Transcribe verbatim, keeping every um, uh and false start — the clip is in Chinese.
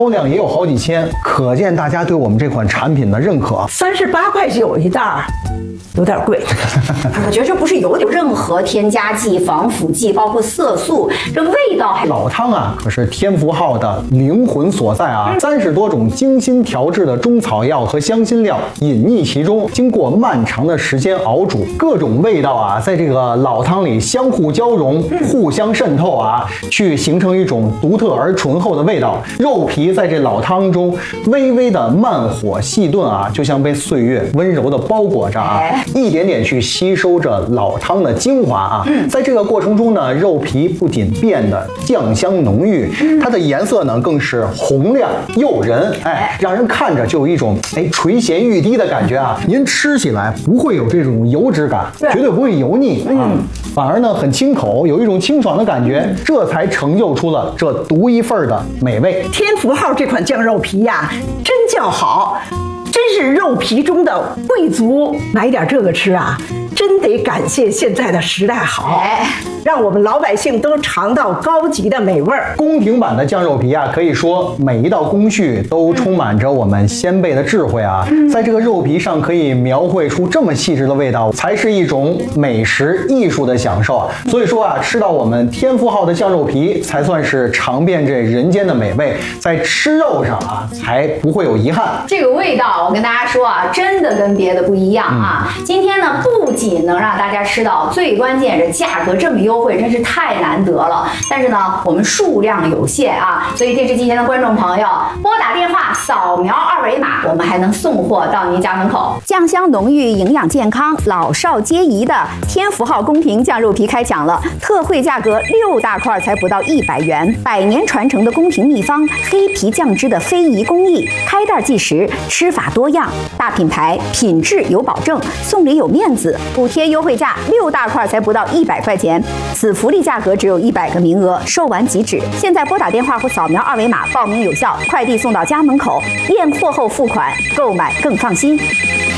销量也有好几千，可见大家对我们这款产品的认可。 三十八块九一袋儿，有点贵。 我觉得这不是有任何添加剂、防腐剂，包括色素，这味道还…… 老汤啊，可是天福号的灵魂所在啊！三十多种精心调制的中草药和香辛料隐匿其中，经过漫长的时间熬煮，各种味道啊，在这个老汤里相互交融、互相渗透啊，去形成一种独特而醇厚的味道。肉皮在这老汤中微微的慢火细炖啊，就像被岁月温柔的包裹着啊，一点点去吸收着老汤的精华啊。在这个过程中呢，肉皮不仅变得酱香浓郁，它的颜色呢更是红亮诱人，哎，让人看着就有一种哎垂涎欲滴的感觉啊。您吃起来不会有这种油脂感，绝对不会油腻啊，反而呢很清口，有一种清爽的感觉，这才成就出了这独一份的美味。 天福号这款酱肉皮呀，真叫好，真是肉皮中的贵族。买点这个吃啊，真得感谢现在的时代好， 哎， 让我们老百姓都尝到高级的美味儿。 宫廷版的酱肉皮啊，可以说每一道工序都充满着我们先辈的智慧啊，在这个肉皮上可以描绘出这么细致的味道，才是一种美食艺术的享受啊。所以说啊，吃到我们天福号的酱肉皮，才算是尝遍这人间的美味，在吃肉上啊，才不会有遗憾。 这个味道，我跟大家说啊，真的跟别的不一样啊。嗯、今天呢，不仅能让大家吃到，最关键这价格这么优惠，真是太难得了。但是呢，我们数量有限啊，所以电视机前的观众朋友，拨打电话扫描二维码，我们还能送货到您家门口。 酱香浓郁，营养健康，老少皆宜的天福号宫廷酱肉皮开抢了，特惠价格六大块才不到一百元，百年传承的宫廷秘方，黑皮酱汁的非遗工艺，开袋即食，吃法多样，大品牌，品质有保证，送礼有面子，补贴优惠价六大块才不到一百块钱，此福利价格只有一百个名额，售完即止。现在拨打电话或扫描二维码报名有效，快递送到家门口，验货后付款，购买更放心。